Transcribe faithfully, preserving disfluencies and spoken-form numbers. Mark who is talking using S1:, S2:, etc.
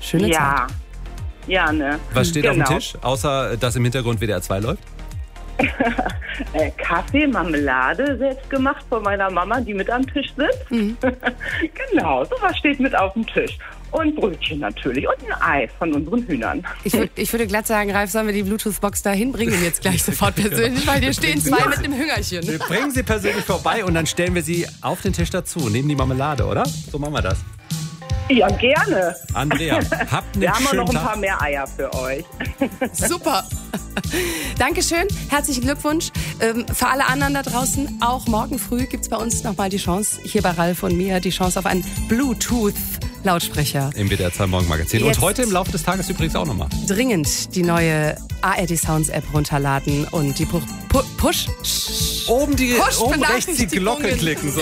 S1: Schöne
S2: Ja.
S1: Zeit.
S2: Ja, ne?
S3: Was steht
S2: genau.
S3: auf dem Tisch, außer dass im Hintergrund W D R zwei läuft?
S2: äh, Kaffee, Marmelade, selbst gemacht von meiner Mama, die mit am Tisch sitzt.
S1: Mhm.
S2: Genau, sowas steht mit auf dem Tisch. Und Brötchen natürlich und ein Ei von unseren Hühnern.
S1: Ich, würd, ich würde glatt sagen, Ralf, sollen wir die Bluetooth-Box da hinbringen jetzt gleich sofort persönlich, weil hier stehen zwei mit einem Hüngerchen.
S3: Wir bringen sie persönlich vorbei und dann stellen wir sie auf den Tisch dazu, neben die Marmelade, oder? So machen wir das.
S2: Ja, gerne.
S3: Andrea, habt einen
S2: Wir haben auch
S3: schönen
S2: noch ein
S3: Tag.
S2: paar mehr Eier für euch.
S1: Super. Dankeschön, herzlichen Glückwunsch. Ähm, für alle anderen da draußen, auch morgen früh gibt es bei uns nochmal die Chance, hier bei Ralf und mir, die Chance auf einen Bluetooth-Lautsprecher.
S3: Im W D R zwei Morgenmagazin.
S1: Jetzt
S3: Und heute im Laufe des Tages übrigens auch nochmal.
S1: Dringend die neue A R D Sounds App runterladen und die Pu Pu Push...
S3: Oben, die,
S1: Push
S3: oben rechts die Glocke
S1: Benachrichtigungen.
S3: klicken. So.